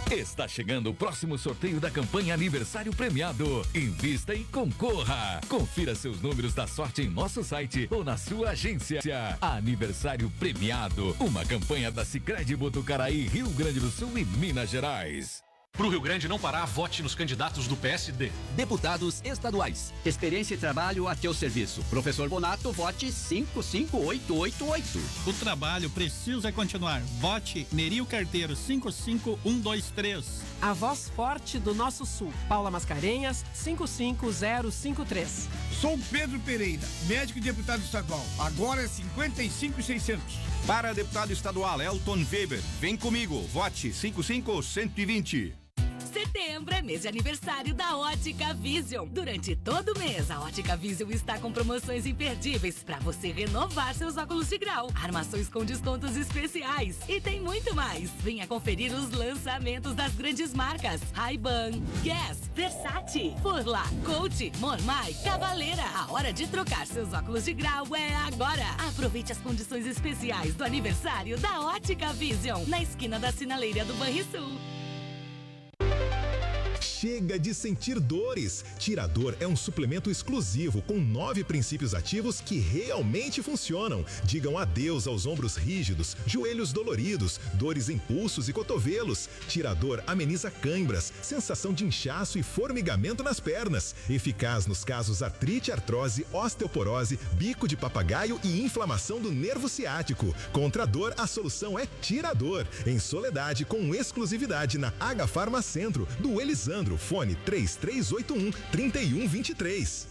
Está chegando o próximo sorteio da campanha Aniversário Premiado. Invista e concorra. Confira seus números da sorte em nosso site ou na sua agência. Aniversário Premiado, uma campanha da Sicredi Botucaraí, Rio Grande do Sul e Minas Gerais. Pro Rio Grande não parar, vote nos candidatos do PSD. Deputados estaduais. Experiência e trabalho a teu serviço. Professor Bonato, vote 55888. O trabalho precisa continuar. Vote Nerio Carteiro 55123. A voz forte do nosso sul. Paula Mascarenhas 55053. Sou Pedro Pereira, médico e deputado estadual. Agora é 55600. Para deputado estadual Elton Weber, vem comigo. Vote 55120. Setembro é mês de aniversário da Ótica Vision. Durante todo o mês, a Ótica Vision está com promoções imperdíveis para você renovar seus óculos de grau, armações com descontos especiais e tem muito mais. Venha conferir os lançamentos das grandes marcas Ray-Ban, Guess, Versace, Furla, Coach, Mormai, Cavaleira. A hora de trocar seus óculos de grau é agora. Aproveite as condições especiais do aniversário da Ótica Vision, na esquina da Sinaleira do Banrisul. Chega de sentir dores. Tirador é um suplemento exclusivo com 9 princípios ativos que realmente funcionam. Digam adeus aos ombros rígidos, joelhos doloridos, dores em pulsos e cotovelos. Tirador ameniza cãibras, sensação de inchaço e formigamento nas pernas. Eficaz nos casos artrite, artrose, osteoporose, bico de papagaio e inflamação do nervo ciático. Contra a dor, a solução é Tirador. Em Soledade, com exclusividade na H Farma Centro, do Elisandro. Fone 3381-3123.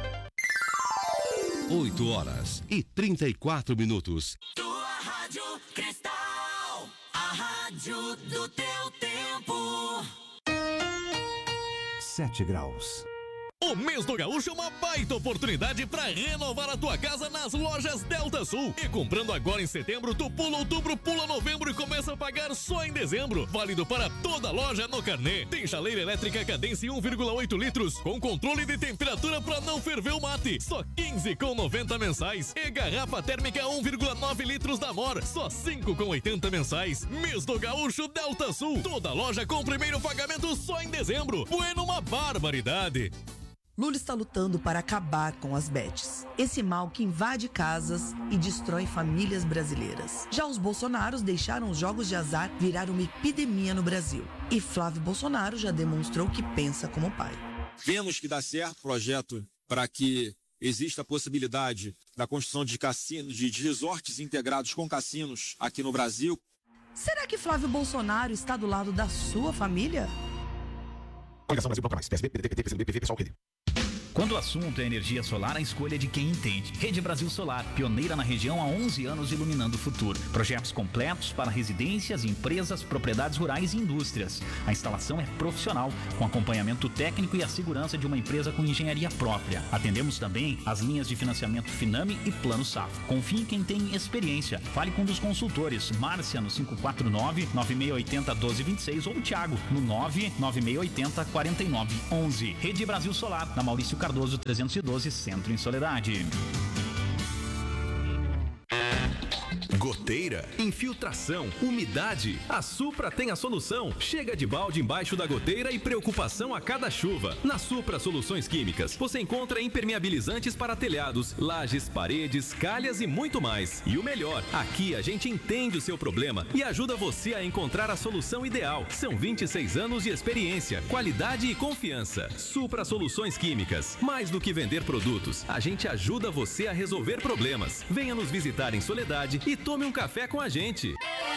8h34. Tua Rádio Cristal, a rádio do teu tempo. 7 graus. O mês do Gaúcho é uma baita oportunidade para renovar a tua casa nas lojas Delta Sul. E comprando agora em setembro, tu pula outubro, pula novembro e começa a pagar só em dezembro. Válido para toda loja no carnê. Tem chaleira elétrica Cadence 1,8 litros com controle de temperatura para não ferver o mate. Só 15,90 mensais. E garrafa térmica 1,9 litros da Amor. Só 5,80 mensais. Mês do Gaúcho Delta Sul. Toda loja com primeiro pagamento só em dezembro. Bueno, uma barbaridade. Lula está lutando para acabar com as bets, esse mal que invade casas e destrói famílias brasileiras. Já os Bolsonaros deixaram os jogos de azar virar uma epidemia no Brasil. E Flávio Bolsonaro já demonstrou que pensa como pai. Vemos que dá certo o projeto para que exista a possibilidade da construção de cassinos, de resorts integrados com cassinos aqui no Brasil. Será que Flávio Bolsonaro está do lado da sua família? Coligação Brasil Bloco Mais, PSB, PDT, PCdoB, PV, PSOL, PD. Quando o assunto é energia solar, a escolha é de quem entende. Rede Brasil Solar, pioneira na região há 11 anos, iluminando o futuro. Projetos completos para residências, empresas, propriedades rurais e indústrias. A instalação é profissional, com acompanhamento técnico e a segurança de uma empresa com engenharia própria. Atendemos também as linhas de financiamento Finame e Plano Safra. Confie em quem tem experiência. Fale com um dos consultores. Márcia no 549-9680-1226 ou Thiago no 99680-4911. Rede Brasil Solar, na Maurício Cardoso 312, Centro em Soledade. Goteira, infiltração, umidade. A Supra tem a solução. Chega de balde embaixo da goteira e preocupação a cada chuva. Na Supra Soluções Químicas, você encontra impermeabilizantes para telhados, lajes, paredes, calhas e muito mais. E o melhor, aqui a gente entende o seu problema e ajuda você a encontrar a solução ideal. São 26 anos de experiência, qualidade e confiança. Supra Soluções Químicas. Mais do que vender produtos, a gente ajuda você a resolver problemas. Venha nos visitar em Soledade e tome um café com a gente.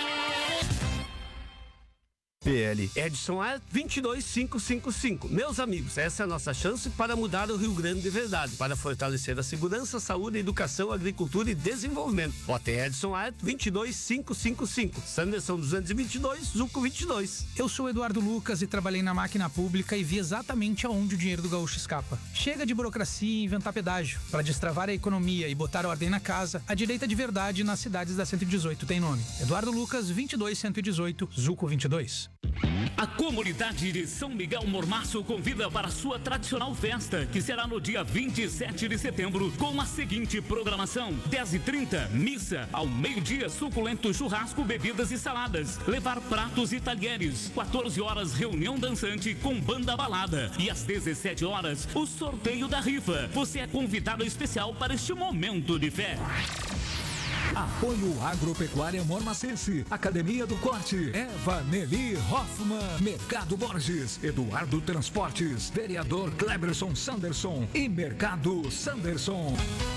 PL Edson A 22555. Meus amigos, essa é a nossa chance para mudar o Rio Grande de verdade, para fortalecer a segurança, saúde, educação, agricultura e desenvolvimento. Vote Edson A 22555. Sanderson 222, Zuco 22. Eu sou Eduardo Lucas e trabalhei na máquina pública e vi exatamente aonde o dinheiro do gaúcho escapa. Chega de burocracia e inventar pedágio. Para destravar a economia e botar ordem na casa, a direita de verdade nas cidades da 118 tem nome. Eduardo Lucas 22118, Zuco 22. A comunidade de São Miguel Mormaço convida para a sua tradicional festa, que será no dia 27 de setembro, com a seguinte programação: 10h30, missa, ao meio-dia, suculento churrasco, bebidas e saladas, levar pratos e talheres, 14 horas, reunião dançante com banda balada, e às 17 horas, o sorteio da rifa. Você é convidado especial para este momento de fé. Apoio Agropecuária Mormacense, Academia do Corte, Eva Nelly Hoffman, Mercado Borges, Eduardo Transportes, Vereador Cleberson Sanderson e Mercado Sanderson.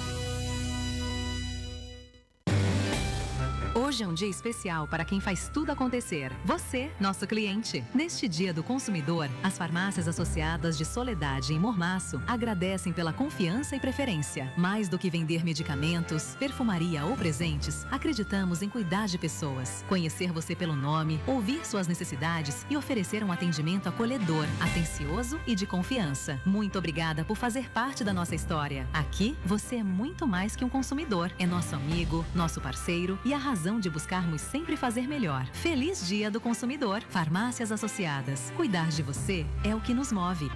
Hoje é um dia especial para quem faz tudo acontecer. Você, nosso cliente. Neste Dia do Consumidor, as farmácias associadas de Soledade em Mormaço agradecem pela confiança e preferência. Mais do que vender medicamentos, perfumaria ou presentes, acreditamos em cuidar de pessoas, conhecer você pelo nome, ouvir suas necessidades e oferecer um atendimento acolhedor, atencioso e de confiança. Muito obrigada por fazer parte da nossa história. Aqui, você é muito mais que um consumidor. É nosso amigo, nosso parceiro e a razão de buscarmos sempre fazer melhor. Feliz Dia do Consumidor. Farmácias Associadas. Cuidar de você é o que nos move.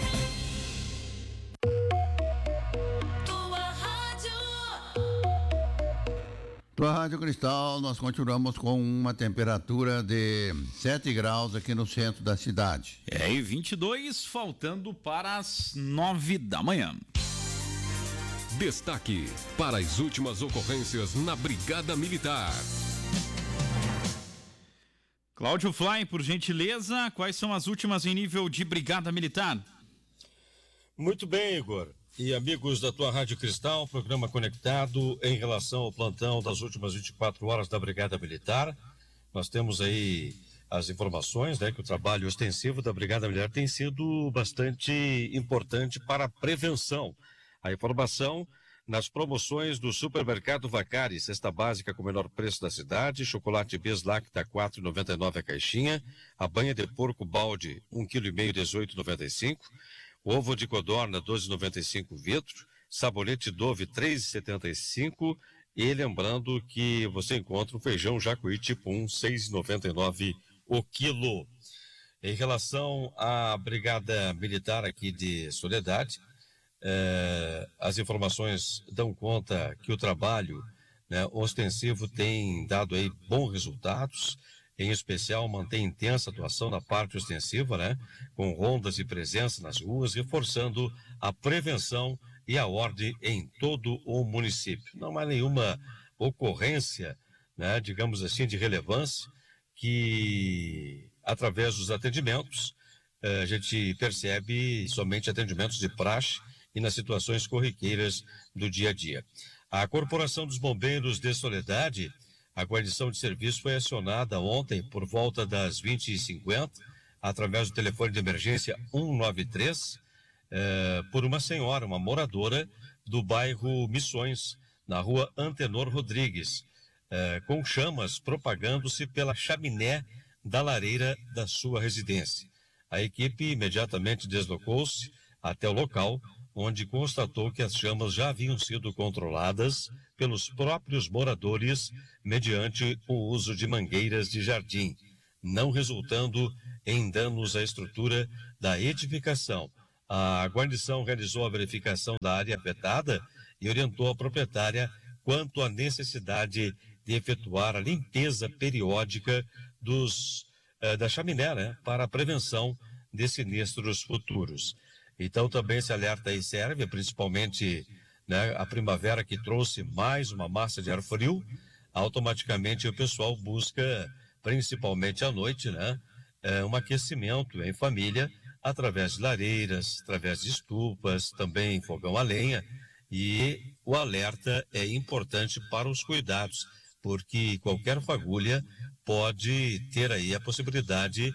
Tua Rádio Cristal, nós continuamos com uma temperatura de 7 graus aqui no centro da cidade. E 22, faltando para as 9 da manhã. Destaque para as últimas ocorrências na Brigada Militar. Cláudio Fly, por gentileza, quais são as últimas em nível de Brigada Militar? Muito bem, Igor. E amigos da tua Rádio Cristal, programa conectado em relação ao plantão das últimas 24 horas da Brigada Militar. Nós temos aí as informações, né, que o trabalho ostensivo da Brigada Militar tem sido bastante importante para a prevenção. A informação nas promoções do Supermercado Vacari, cesta básica com o menor preço da cidade, chocolate Bislac tá R$ 4,99 a caixinha, a banha de porco balde 1,5 kg R$ 18,95, ovo de codorna 12,95 litro, sabonete Dove 3,75 e lembrando que você encontra o feijão Jacuí tipo 1, 6,99 o quilo. Em relação à Brigada Militar aqui de Soledade, as informações dão conta que o trabalho, né, ostensivo tem dado aí bons resultados, em especial mantém intensa atuação na parte ostensiva, né, com rondas e presença nas ruas, reforçando a prevenção e a ordem em todo o município. Não há nenhuma ocorrência, né, digamos assim, de relevância que, através dos atendimentos, a gente percebe somente atendimentos de praxe e nas situações corriqueiras do dia a dia. A Corporação dos Bombeiros de Soledade, a guarnição de serviço foi acionada ontem por volta das 20h50, através do telefone de emergência 193, por uma senhora, uma moradora do bairro Missões, na rua Antenor Rodrigues, com chamas propagando-se pela chaminé da lareira da sua residência. A equipe imediatamente deslocou-se até o local, onde constatou que as chamas já haviam sido controladas pelos próprios moradores mediante o uso de mangueiras de jardim, não resultando em danos à estrutura da edificação. A guarnição realizou a verificação da área afetada e orientou a proprietária quanto à necessidade de efetuar a limpeza periódica da chaminé, né, para a prevenção de sinistros futuros. Então também esse alerta aí serve, principalmente, né, a primavera que trouxe mais uma massa de ar frio, automaticamente o pessoal busca, principalmente à noite, né, um aquecimento em família, através de lareiras, através de estufas, também fogão a lenha, e o alerta é importante para os cuidados, porque qualquer fagulha pode ter aí a possibilidade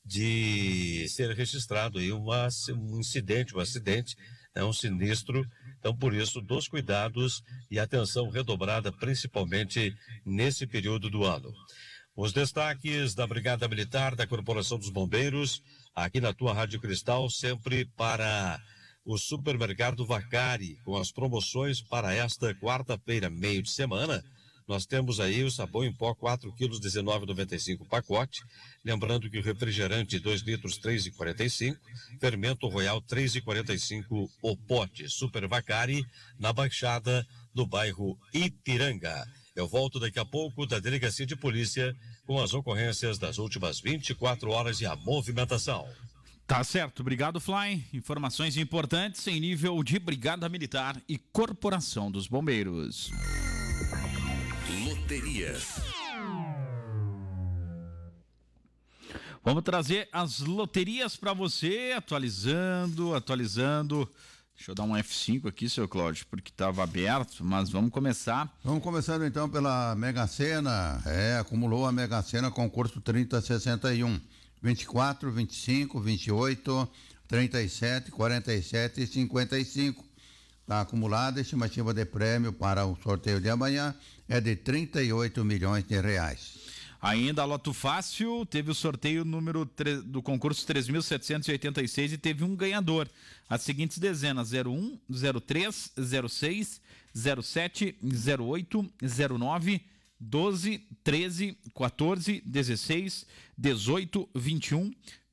de ser registrado aí um incidente, um sinistro. Então, por isso, dos cuidados e atenção redobrada, principalmente nesse período do ano. Os destaques da Brigada Militar, da Corporação dos Bombeiros, aqui na tua Rádio Cristal, sempre para o Supermercado Vacari, com as promoções para esta quarta-feira, meio de semana, Nós temos aí o sabão em pó 4 quilos, 19,95 pacote. Lembrando que o refrigerante 2 litros, 3,45. Fermento Royal, 3,45 o pote. Super Vacari, na Baixada, no bairro Ipiranga. Eu volto daqui a pouco da Delegacia de Polícia com as ocorrências das últimas 24 horas e a movimentação. Tá certo, obrigado, Fly. Informações importantes em nível de Brigada Militar e Corporação dos Bombeiros. Loterias. Vamos trazer as loterias para você, atualizando. Deixa eu dar um F5 aqui, seu Cláudio, porque estava aberto, mas vamos começar. Vamos começando então pela Mega Sena. Acumulou a Mega Sena, concurso 3061. 24, 25, 28, 37, 47 e 55. Está acumulada, a estimativa de prêmio para o sorteio de amanhã é de 38 milhões de reais. Ainda a Loto Fácil teve o sorteio do concurso 3.786 e teve um ganhador. As seguintes dezenas: 01, 03, 06, 07, 08, 09, 12, 13, 14, 16, 18, 21,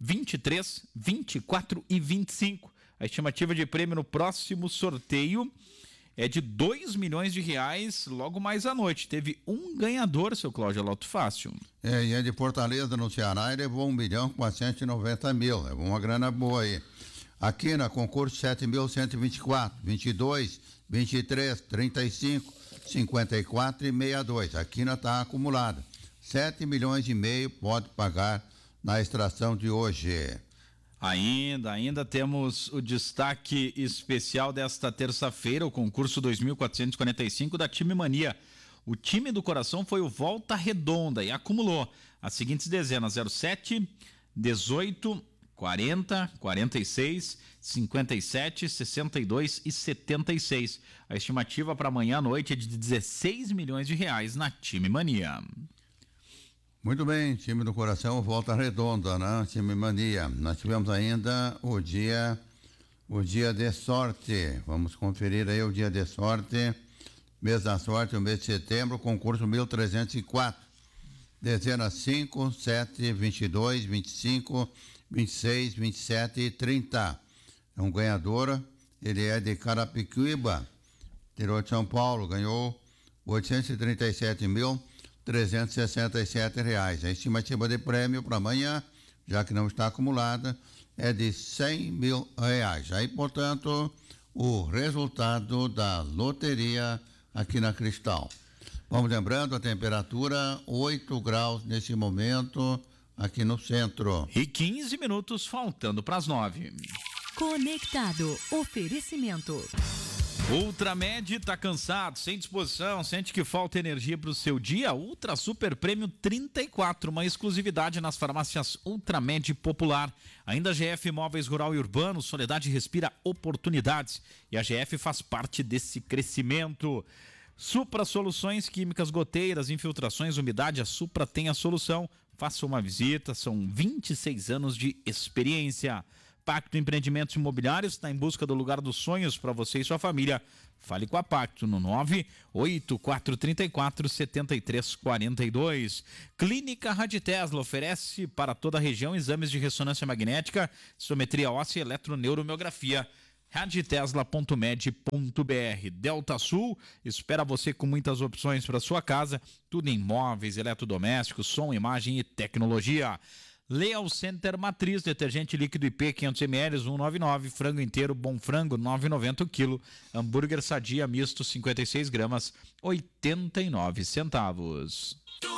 23, 24 e 25. A estimativa de prêmio no próximo sorteio é de 2 milhões de reais logo mais à noite. Teve um ganhador, seu Cláudio, Loto Fácil. E é de Fortaleza, no Ceará, e levou 1.490.000. Levou uma grana boa aí. Aqui na concurso 7.124, 22, 23, 35, 54 e 62. A quina está acumulada. 7 milhões e meio pode pagar na extração de hoje. Ainda temos o destaque especial desta terça-feira, o concurso 2.445 da Time Mania. O time do coração foi o Volta Redonda e acumulou as seguintes dezenas: 07, 18, 40, 46, 57, 62 e 76. A estimativa para amanhã à noite é de 16 milhões de reais na Time Mania. Muito bem, time do coração, Volta Redonda, né? Time Mania. Nós tivemos ainda o dia de sorte. Vamos conferir aí o dia de sorte. Mês da sorte, o mês de setembro, concurso 1304. Dezenas 5, 7, 22, 25, 26, 27 e 30. É um ganhador, ele é de Carapicuíba, interior de São Paulo, ganhou 837.367 reais. A estimativa de prêmio para amanhã, já que não está acumulada, é de 100 mil reais. Aí, portanto, o resultado da loteria aqui na Cristal. Vamos lembrando, a temperatura 8 graus nesse momento aqui no centro. E 15 minutos faltando para as 9. Conectado. Oferecimento. Ultramed tá cansado, sem disposição, sente que falta energia para o seu dia? Ultra Super Prêmio 34, uma exclusividade nas farmácias Ultramed Popular. Ainda a GF Imóveis Rural e Urbano, Soledade respira oportunidades e a GF faz parte desse crescimento. Supra Soluções Químicas, goteiras, infiltrações, umidade, a Supra tem a solução. Faça uma visita, são 26 anos de experiência. Pacto Empreendimentos Imobiliários está em busca do lugar dos sonhos para você e sua família. Fale com a Pacto no 98434-7342. Clínica Rádio Tesla oferece para toda a região exames de ressonância magnética, cistometria óssea e eletroneuromiografia. Raditesla.med.br. Delta Sul espera você com muitas opções para sua casa, tudo em móveis, eletrodomésticos, som, imagem e tecnologia. Leal Center Matriz, detergente líquido IP 500ml 1,99, frango inteiro Bom Frango 9,90 o quilo, hambúrguer Sadia misto 56 gramas 89 centavos.